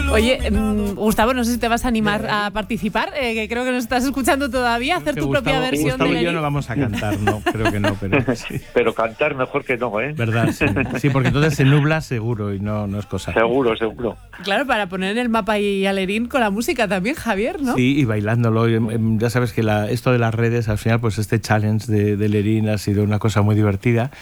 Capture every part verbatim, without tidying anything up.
Oye, mmm, Gustavo, no sé si te vas a animar a participar, eh, que creo que nos estás escuchando todavía, hacer tu Gustavo, propia versión Gustavo de y yo Lerín. no vamos a cantar, no, creo que no, pero sí. Pero cantar mejor que no, ¿eh? ¿Verdad? Sí, sí, porque entonces se nubla seguro y no, no es cosa. Seguro, seguro. Claro, para poner en el mapa y a Lerín con la música también, Javier, ¿no? Sí, y bailándolo. Ya sabes que la, esto de las redes, al final, pues este challenge de, de Lerín ha sido una cosa muy divertida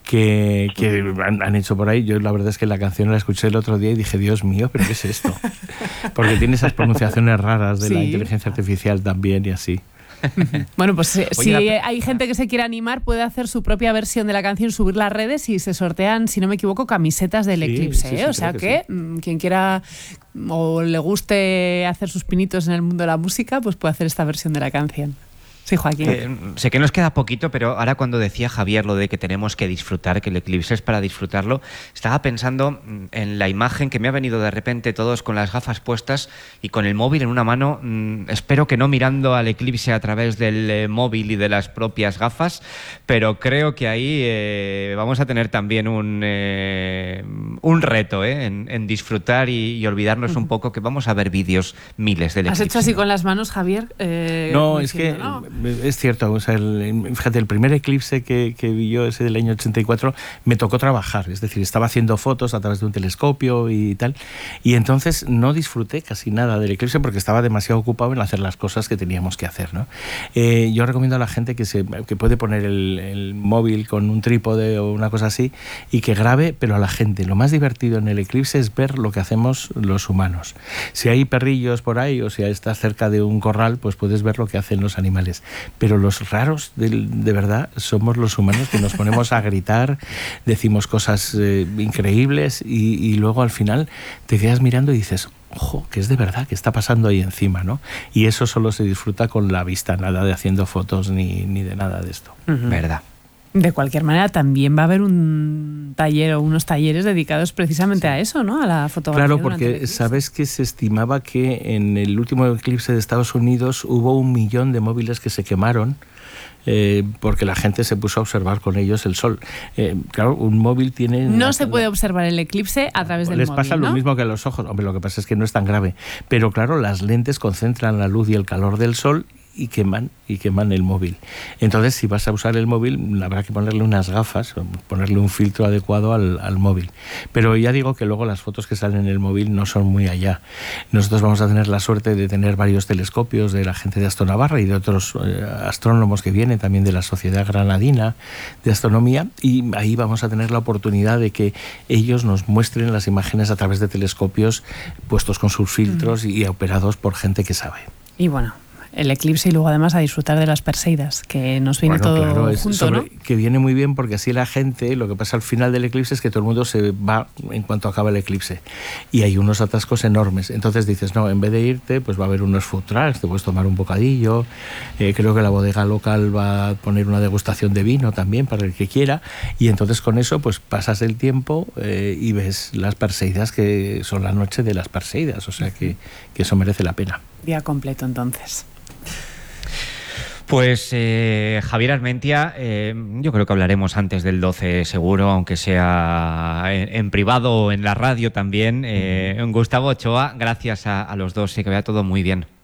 que, que han, han hecho por ahí. Yo la verdad es que la canción la escuché el otro día y dije, Dios mío, ¿pero qué es esto? Porque tiene esas pronunciaciones raras de sí. la inteligencia artificial también y así. Bueno, pues si, Oye, si la... hay gente que se quiere animar, puede hacer su propia versión de la canción, subir las redes y se sortean, si no me equivoco, camisetas del sí, Eclipse. Sí, sí, ¿eh? O sea que, que sí. quien quiera o le guste hacer sus pinitos en el mundo de la música, pues puede hacer esta versión de la canción. Sí, Joaquín. Eh, sé que nos queda poquito, pero ahora cuando decía Javier lo de que tenemos que disfrutar, que el eclipse es para disfrutarlo, estaba pensando en la imagen que me ha venido de repente todos con las gafas puestas y con el móvil en una mano, mmm, espero que no mirando al eclipse a través del eh, móvil y de las propias gafas, pero creo que ahí eh, vamos a tener también un, eh, un reto eh, en, en disfrutar y, y olvidarnos uh-huh. un poco que vamos a ver vídeos miles del eclipse. ¿Has hecho así con las manos, Javier? Eh, no, es diciendo, que... ¿no? Es cierto, o sea, el, fíjate, el primer eclipse que, que vi yo, ese del año ochenta y cuatro, me tocó trabajar, es decir, estaba haciendo fotos a través de un telescopio y tal, y entonces no disfruté casi nada del eclipse porque estaba demasiado ocupado en hacer las cosas que teníamos que hacer, ¿no? Eh, yo recomiendo a la gente que, se, que puede poner el, el móvil con un trípode o una cosa así y que grabe, pero a la gente. Lo más divertido en el eclipse es ver lo que hacemos los humanos. Si hay perrillos por ahí o si estás cerca de un corral, pues puedes ver lo que hacen los animales. Pero los raros de, de verdad somos los humanos, que nos ponemos a gritar, decimos cosas eh, increíbles y, y luego al final te quedas mirando y dices, ojo, que es de verdad, que está pasando ahí encima, ¿no? Y eso solo se disfruta con la vista, nada de haciendo fotos ni, ni de nada de esto. Uh-huh. ¿Verdad? De cualquier manera, también va a haber un taller o unos talleres dedicados precisamente sí. a eso, ¿no? A la fotografía. Claro, porque sabes que se estimaba que en el último eclipse de Estados Unidos hubo un millón de móviles que se quemaron eh, porque la gente se puso a observar con ellos el sol. Eh, claro, un móvil tiene... No se puede observar el eclipse a través del Les móvil, pasa ¿no? lo mismo que a los ojos. Hombre, lo que pasa es que no es tan grave. Pero claro, las lentes concentran la luz y el calor del sol y queman, y queman el móvil. Entonces, si vas a usar el móvil, habrá que ponerle unas gafas, ponerle un filtro adecuado al, al móvil. Pero ya digo que luego las fotos que salen en el móvil no son muy allá. Nosotros vamos a tener la suerte de tener varios telescopios de la gente de Astronavarra y de otros eh, astrónomos que vienen, también de la Sociedad Granadina de Astronomía, y ahí vamos a tener la oportunidad de que ellos nos muestren las imágenes a través de telescopios puestos con sus filtros mm. y operados por gente que sabe. Y bueno, el eclipse y luego además a disfrutar de las Perseidas, que nos viene bueno, todo claro, es junto, sobre, ¿no? Que viene muy bien porque así la gente, lo que pasa al final del eclipse es que todo el mundo se va en cuanto acaba el eclipse y hay unos atascos enormes. Entonces dices, no, en vez de irte, pues va a haber unos food trucks, te puedes tomar un bocadillo, eh, creo que la bodega local va a poner una degustación de vino también para el que quiera, y entonces con eso pues pasas el tiempo eh, y ves las Perseidas, que son la noche de las Perseidas, o sea que, que eso merece la pena. Día completo entonces. Pues eh, Javier Armentia, eh, yo creo que hablaremos antes del doce seguro, aunque sea en, en privado o en la radio también. Eh, Gustavo Ochoa, gracias a, a los dos, y que vaya todo muy bien.